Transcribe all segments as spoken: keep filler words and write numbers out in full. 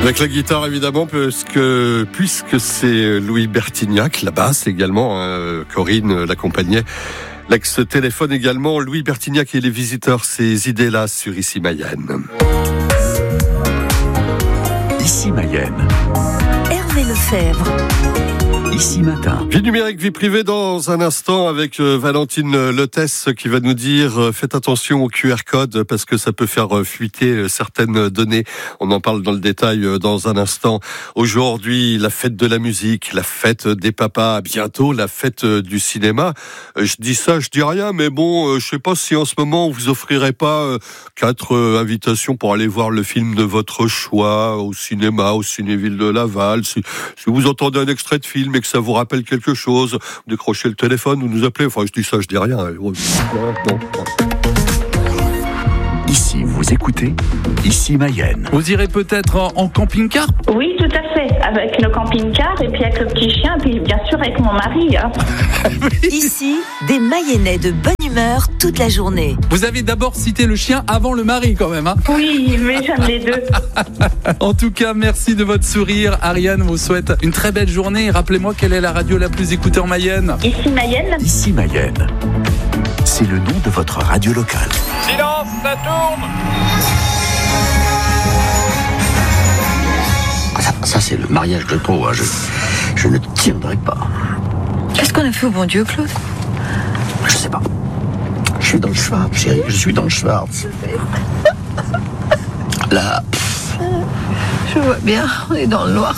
Avec la guitare évidemment, puisque, puisque c'est Louis Bertignac, la basse également, hein, Corinne l'accompagnait. L'ex-téléphone également, Louis Bertignac et les visiteurs, ces idées-là sur Ici Mayenne. Ici Mayenne. Hervé Lefebvre. Ici Matin. Vie numérique, vie privée dans un instant avec euh, Valentine Lotès qui va nous dire euh, faites attention au Q R code parce que ça peut faire euh, fuiter euh, certaines données. On en parle dans le détail euh, dans un instant. Aujourd'hui, la fête de la musique, la fête des papas, bientôt la fête euh, du cinéma. Euh, je dis ça, je dis rien, mais bon, euh, je sais pas si en ce moment on vous offrirait pas euh, quatre euh, invitations pour aller voir le film de votre choix au cinéma, au Cinéville de Laval. Si, si vous entendez un extrait de film et que ça vous rappelle quelque chose, vous décrochez le téléphone, vous nous appelez. Enfin, je dis ça, je dis rien. Non, non. Ici, vous écoutez Ici Mayenne. Vous irez peut-être en, en camping-car ? Oui, tout à fait. Avec le camping-car et puis avec le petit chien, et puis bien sûr avec mon mari. Hein. Ici, des Mayennais de bonne humeur toute la journée. Vous avez d'abord cité le chien avant le mari quand même. Hein. Oui, mais j'aime les deux. En tout cas, merci de votre sourire. Ariane vous souhaite une très belle journée. Et rappelez-moi quelle est la radio la plus écoutée en Mayenne. Ici Mayenne. Ici Mayenne. C'est le nom de votre radio locale. Silence, ça tourne. Ça, ça c'est le mariage de trop, hein. je, je ne tiendrai pas. Qu'est-ce qu'on a fait au bon Dieu, Claude ? Je sais pas. Je suis dans le Schwarz, chérie, je suis dans le Schwarz. Là. Pff. Je vois bien, on est dans le noir.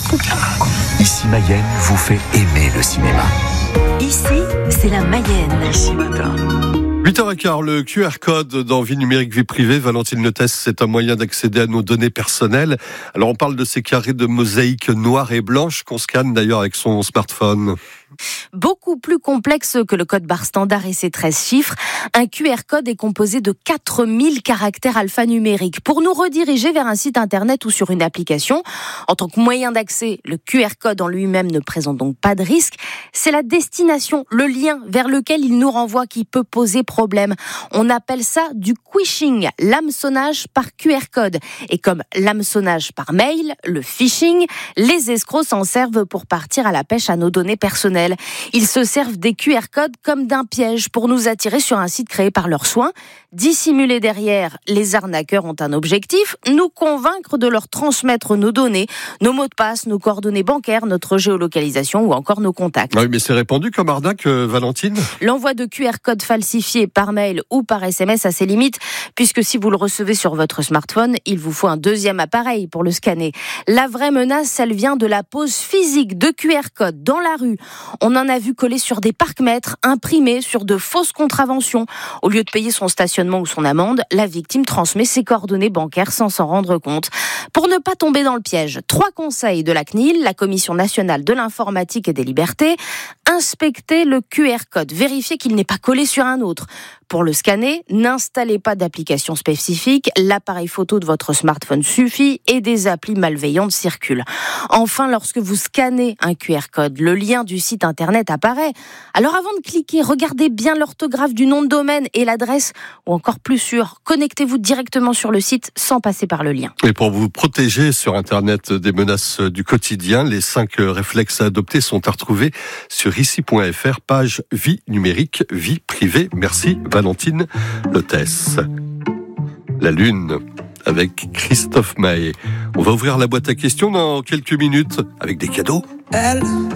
Ici Mayenne vous fait aimer le cinéma. Ici, c'est la Mayenne. Ici Matin. huit heures quinze, le Q R code dans Vie numérique, vie privée. Valentine Lotès, c'est un moyen d'accéder à nos données personnelles. Alors on parle de ces carrés de mosaïque noire et blanche qu'on scanne d'ailleurs avec son smartphone. Beaucoup plus complexe que le code barre standard et ses treize chiffres, un Q R code est composé de quatre mille caractères alphanumériques pour nous rediriger vers un site internet ou sur une application. En tant que moyen d'accès, le Q R code en lui-même ne présente donc pas de risque. C'est la destination, le lien vers lequel il nous renvoie qui peut poser problème. On appelle ça du quishing, l'hameçonnage par Q R code. Et comme l'hameçonnage par mail, le phishing, les escrocs s'en servent pour partir à la pêche à nos données personnelles. Ils se servent des Q R codes comme d'un piège pour nous attirer sur un site créé par leurs soins. Dissimulés derrière, les arnaqueurs ont un objectif, nous convaincre de leur transmettre nos données, nos mots de passe, nos coordonnées bancaires, notre géolocalisation ou encore nos contacts. Oui, mais c'est répandu comme arnaque, euh, Valentine ? L'envoi de Q R codes falsifiés par mail ou par S M S a ses limites, puisque si vous le recevez sur votre smartphone, il vous faut un deuxième appareil pour le scanner. La vraie menace, elle vient de la pose physique de Q R codes dans la rue. On en a vu coller sur des parcs-mètres, imprimés sur de fausses contraventions. Au lieu de payer son stationnement ou son amende, la victime transmet ses coordonnées bancaires sans s'en rendre compte. Pour ne pas tomber dans le piège, trois conseils de la C N I L, la Commission nationale de l'informatique et des libertés. Inspectez le Q R code, vérifiez qu'il n'est pas collé sur un autre. Pour le scanner, n'installez pas d'application spécifique, l'appareil photo de votre smartphone suffit et des applis malveillantes circulent. Enfin, lorsque vous scannez un Q R code, le lien du site internet apparaît. Alors avant de cliquer, regardez bien l'orthographe du nom de domaine et l'adresse, ou encore plus sûr, connectez-vous directement sur le site sans passer par le lien. Et pour vous protéger sur Internet des menaces du quotidien, les cinq réflexes à adopter sont à retrouver sur ici point f r, page vie numérique, vie privée. Merci Valentine Lotès. La Lune avec Christophe Maé. On va ouvrir la boîte à questions dans quelques minutes avec des cadeaux. Elle